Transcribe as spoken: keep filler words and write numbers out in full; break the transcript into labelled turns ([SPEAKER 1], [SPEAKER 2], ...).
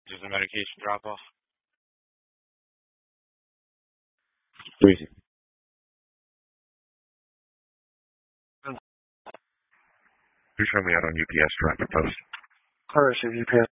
[SPEAKER 1] Just a medication drop off.
[SPEAKER 2] Breezy. You show me out on U P S traffic post.
[SPEAKER 3] Car receive U P S